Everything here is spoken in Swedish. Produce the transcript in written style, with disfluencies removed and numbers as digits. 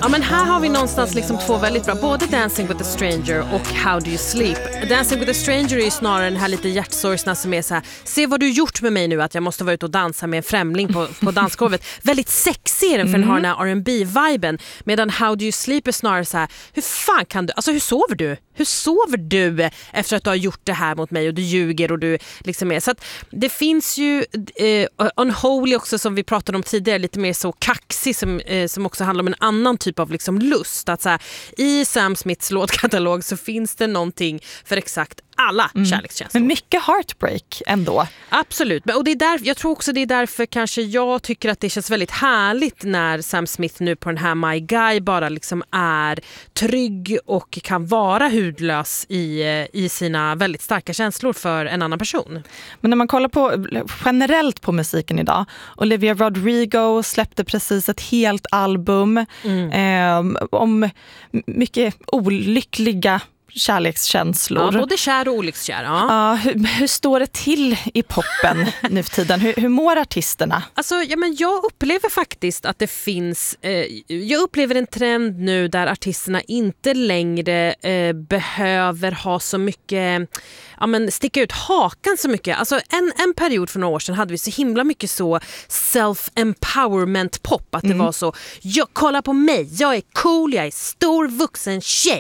Ja, men här har vi någonstans liksom två väldigt bra. Både Dancing with a Stranger och How Do You Sleep. Dancing with a Stranger är ju snarare den här lite hjärtsorgsna som är så här: se vad du gjort med mig nu, att jag måste vara ute och dansa med en främling på dansgolvet. Väldigt sexig är den, för den har den här R&B-viben. Medan How Do You Sleep är snarare så här: hur fan kan du, alltså hur sover du? Hur sover du efter att du har gjort det här mot mig och du ljuger och du liksom är. Så att det finns ju Unholy också, som vi pratade om tidigare, lite mer så kaxig, som också handlar om en annan typ av liksom lust. Att så här, i Sam Smiths låtkatalog så finns det någonting för exakt alla kärlekskänslor. Men mycket heartbreak ändå. Absolut. Och det är där, jag tror också det är därför kanske jag tycker att det känns väldigt härligt när Sam Smith nu på den här My Guy bara liksom är trygg och kan vara hudlös i sina väldigt starka känslor för en annan person. Men när man kollar på generellt på musiken idag, Olivia Rodrigo släppte precis ett helt album om mycket olyckliga kärlekskänslor. Ja, både kär och olyckskär. Ja. Hur står det till i poppen nu för tiden? Hur mår artisterna? Alltså, ja, men jag upplever faktiskt att det finns... jag upplever en trend nu där artisterna inte längre behöver ha så mycket... Ja, men sticka ut hakan så mycket. Alltså en period för några år sedan hade vi så himla mycket så self-empowerment pop. Att det var så, kolla på mig, jag är cool, jag är stor vuxen tjej.